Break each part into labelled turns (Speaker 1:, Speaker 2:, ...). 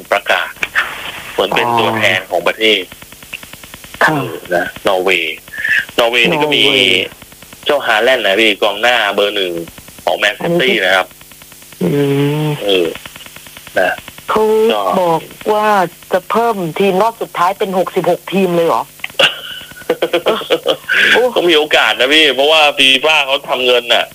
Speaker 1: ประกาศเหมือนเป็นตัวแทนของประเทศนะนอร์เวย์นี่ก็มีเจ้าฮาแลนด์นะพี่กองหน้าเบอร์1ของแมนซิตี้นะครับนะ
Speaker 2: เขาบอกว่าจะเพิ่มทีมรอบสุดท้ายเป็น66ทีมเลยเหรอ
Speaker 1: ก็มีโอกาสนะพี่เพราะว่าฟีฟ่าเขาทำเงินน่ะ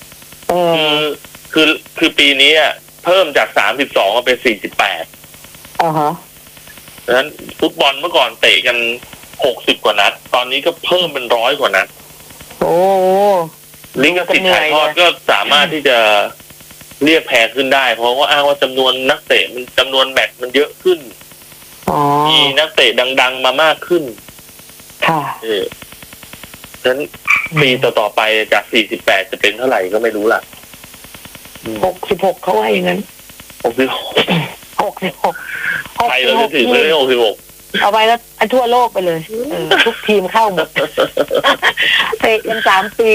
Speaker 1: คือปีนี้เพิ่มจาก32มาเป็น48
Speaker 2: ฮะ
Speaker 1: ดังนั้นฟุตบอลเมื่อก่อนเตะกัน60กว่านัดตอนนี้ก็เพิ่มเป็น100กว่านัด
Speaker 2: โอ้
Speaker 1: ลิขสิทธิ์ถ่ายทอดก็สามารถที่จะเรียกแพงขึ้นได้เพราะว่าอ้างว่าจำนวนนักเตะมันจำนวนแมตช์มันเยอะขึ้นมีนักเตะดังๆมามากขึ้น
Speaker 2: ค่ะ
Speaker 1: ฉะนั้นปีต่อไปจาก48จะเป็นเท่าไหร่ก็ไม่รู้ล่ะ
Speaker 2: 66เขาว่าอย่างนั้น66
Speaker 1: ไทยเราจะถึงเลย66
Speaker 2: เอาไปแล้วทั่วโลกไปเลยทุกทีมเข้าหมดเตะกัน3 ปี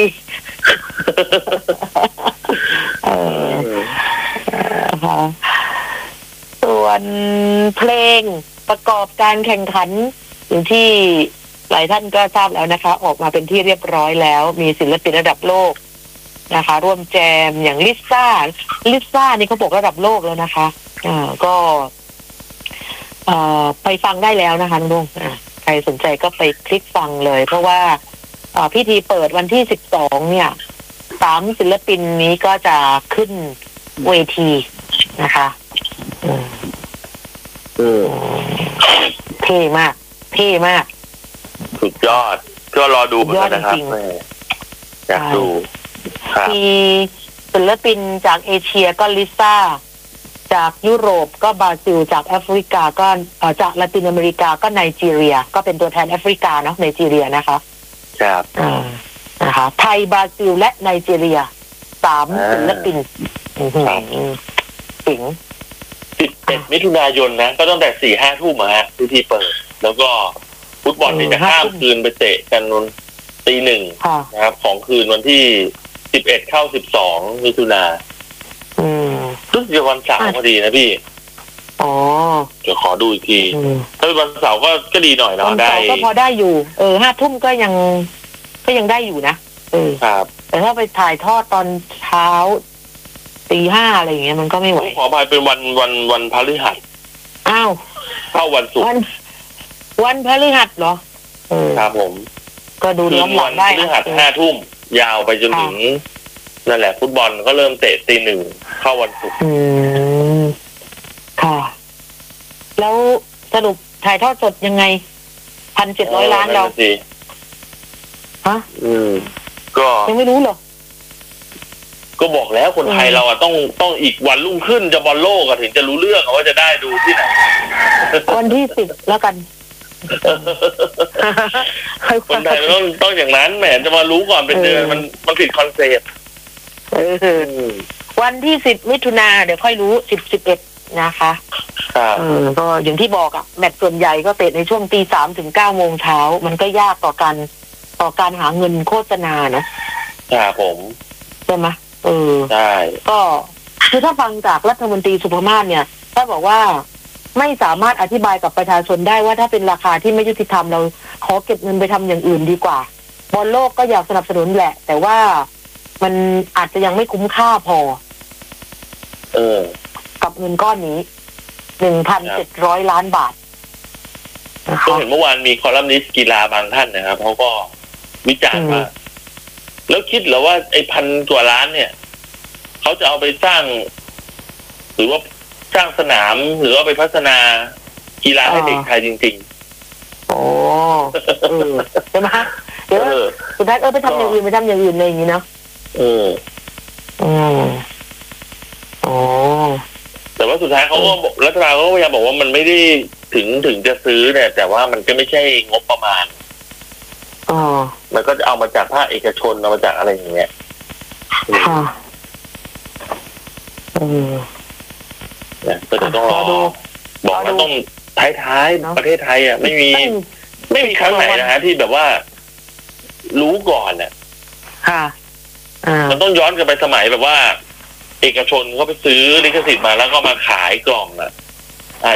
Speaker 2: ส่วนเพลงประกอบการแข่งขันอย่างที่หลายท่านก็ทราบแล้วนะคะออกมาเป็นที่เรียบร้อยแล้วมีศิลปินระดับโลกนะคะร่วมแจมอย่างลิซ่านี่เขาบอกระดับโลกแล้วนะคะก็ไปฟังได้แล้วนะคะน้องใครสนใจก็ไปคลิกฟังเลยเพราะว่าพิธีเปิดวันที่12เนี่ย3ศิลปินนี้ก็จะขึ้นเวทีนะคะเท่มาก
Speaker 1: สุดยอดก็รอดูกันนะครับอยากดู
Speaker 2: มีศิลปินจากเอเชียก็ลิซ่าจากยุโรปก็บราซิลจากแอฟริกาก็จากละตินอเมริกาก็ไนจีเรียก็เป็นตัวแทนแอฟริกาเนาะไนจีเรียนะคะ
Speaker 1: ครับ
Speaker 2: นะคะไทยบราซิลและไนจีเรีย3ศิลปินสิง
Speaker 1: 11มิถุนายนนะก็ตั้งแต่ 4-5 ทุ่มพิธีเปิดแล้วก็ฟุตบอลนี่จะข้ามคืนไปเตะกันตี 1นะครับของคืนวันที่11เข้า12มิถุนารู้สึกจะวันเสาร์พอดีนะพี่เดี๋ยวขอดูอีกทีถ้าเป็นวันเสาร์ก็ดีหน่อยเนาะได้
Speaker 2: ก็พอได้อยู่5 ทุ่มก็ยังได้อยู่นะครับแต่ถ้าไปถ่ายทอดตอนเช้าตี 5อะไรอย่างเงี้ยมันก็ไม่ไหว
Speaker 1: ขออภัยเป็นวันพฤหัส
Speaker 2: อ้าว
Speaker 1: เข้าวันศุกร์
Speaker 2: วันพฤหัสเหรอ
Speaker 1: ครับผม
Speaker 2: ก็ดูย้อนหลังได้
Speaker 1: พฤหัส5 ทุ่มยาวไปจนถึงนั่นแหละฟุตบอลก็เริ่มเตะตี 1เข้าวันศุกร์
Speaker 2: ค่ะแล้วสรุปถ่ายทอดสดยังไง 1,700 ล้านเราฮะ
Speaker 1: ก็
Speaker 2: ยังไม่รู้เหรอ
Speaker 1: ก็บอกแล้วคนไทยเราต้องอีกวันรุ่งขึ้นจะบอลโลกถึงจะรู้เรื่องว่าจะได้ดูที่ไหน
Speaker 2: วันที่10แล้วกัน
Speaker 1: คนไทยต้องอย่างนั้นแหมจะมารู้ก่อนเป็นเดือนมันผิดคอนเซ็ปต์
Speaker 2: วันที่10มิถุนาเดี๋ยวค่อยรู้10-11นะคะก็อย่างที่บอกแมตช์ส่วนใหญ่ก็เตะในช่วงตี 3 ถึง 9 โมงเช้ามันก็ยากต่อการหาเงินโฆษณา
Speaker 1: ครับผม
Speaker 2: ใช่ไหม
Speaker 1: ใช่
Speaker 2: ก็คือถ้าฟังจากรัฐมนตรีสุภมาศเนี่ยถ้าบอกว่าไม่สามารถอธิบายกับประชาชนได้ว่าถ้าเป็นราคาที่ไม่ยุติธรรมเราขอเก็บเงินไปทำอย่างอื่นดีกว่าบอลโลกก็อยากสนับสนุนแหละแต่ว่ามันอาจจะยังไม่คุ้มค่าพอกับเงินก้อนนี้ 1,700 ล้านบาท
Speaker 1: ก็เห็นเมื่อวานมีคอลัมนิสต์กีฬาบางท่านนะครับเขาก็วิจารณ์ว่าแล้วคิดเหรอว่าไอ้1,000 กว่าล้านเนี่ยเขาจะเอาไปสร้างหรือว่าสร้างสนามหรือว่าไปพัฒนากีฬาให้เด็กไทยจริง
Speaker 2: ๆใช่ไหมเดี๋ยวสุดท้ายไปทำอย่างอื่นอะไรอย่างนี้เนาะ
Speaker 1: แต่ว่าสุดท้ายเขาก็รัฐบาลเขาก็พยายามบอกว่ามันไม่ได้ถึงจะซื้อเนี่ยแต่ว่ามันก็ไม่ใช่งบประมาณมันก็จะเอามาจากภาคเอกชนเอามาจากอะไรอย่างเงี้ยก็จะต้องรอบอกว่าต้องท้ายประเทศไทยไม่มีครั้งไหนนะฮะที่แบบว่ารู้ก่อนมันต้องย้อนกลับไปสมัยแบบว่าเอกชนเขาไปซื้อลิขสิทธิ์มาแล้วก็มาขายกล่อง